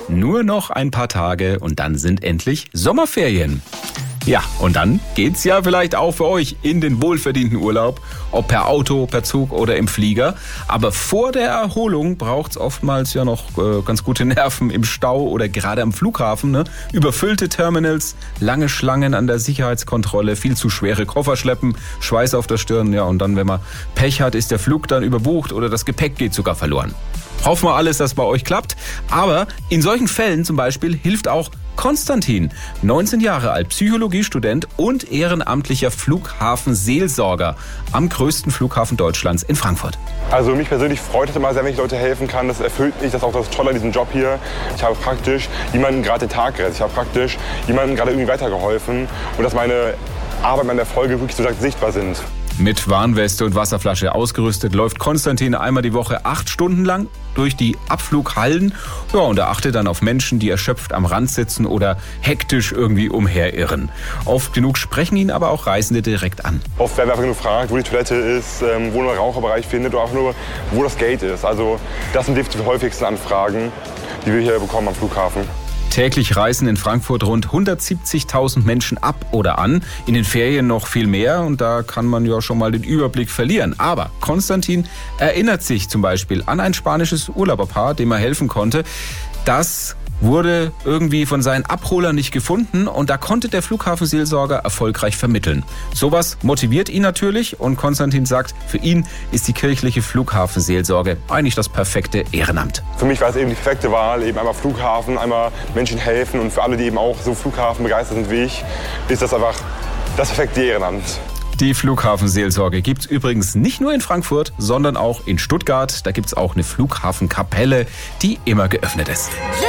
Nur noch ein paar Tage und dann sind endlich Sommerferien. Ja, und dann geht's ja vielleicht auch für euch in den wohlverdienten Urlaub, ob per Auto, per Zug oder im Flieger. Aber vor der Erholung braucht's oftmals ja noch ganz gute Nerven im Stau oder gerade am Flughafen. Ne? Überfüllte Terminals, lange Schlangen an der Sicherheitskontrolle, viel zu schwere Koffer schleppen, Schweiß auf der Stirn. Ja, und dann, wenn man Pech hat, ist der Flug dann überbucht oder das Gepäck geht sogar verloren. Hoffen wir alles, dass bei euch klappt. Aber in solchen Fällen zum Beispiel hilft auch Konstantin, 19 Jahre alt, Psychologiestudent und ehrenamtlicher Flughafenseelsorger am größten Flughafen Deutschlands in Frankfurt. Also mich persönlich freut es immer sehr, wenn ich Leute helfen kann. Das erfüllt mich, das ist auch das Tolle an diesem Job hier. Ich habe praktisch jemanden gerade den Tag gerettet. Ich habe praktisch jemanden gerade irgendwie weitergeholfen und dass meine Arbeit, meine Erfolge wirklich so sichtbar sind. Mit Warnweste und Wasserflasche ausgerüstet läuft Konstantin einmal die Woche 8 Stunden lang durch die Abflughallen. Ja, und er achtet dann auf Menschen, die erschöpft am Rand sitzen oder hektisch irgendwie umherirren. Oft genug sprechen ihn aber auch Reisende direkt an. Oft werden wir einfach nur gefragt, wo die Toilette ist, wo man den Raucherbereich findet oder auch nur, wo das Gate ist. Also das sind die häufigsten Anfragen, die wir hier bekommen am Flughafen. Täglich reisen in Frankfurt rund 170.000 Menschen ab oder an. In den Ferien noch viel mehr und da kann man ja schon mal den Überblick verlieren. Aber Konstantin erinnert sich zum Beispiel an ein spanisches Urlauberpaar, dem er helfen konnte. Das wurde irgendwie von seinen Abholern nicht gefunden und da konnte der Flughafenseelsorger erfolgreich vermitteln. Sowas motiviert ihn natürlich und Konstantin sagt, für ihn ist die kirchliche Flughafenseelsorge eigentlich das perfekte Ehrenamt. Für mich war es eben die perfekte Wahl, eben einmal Flughafen, einmal Menschen helfen und für alle, die eben auch so Flughafen begeistert sind wie ich, ist das einfach das perfekte Ehrenamt. Die Flughafenseelsorge gibt's übrigens nicht nur in Frankfurt, sondern auch in Stuttgart. Da gibt's auch eine Flughafenkapelle, die immer geöffnet ist.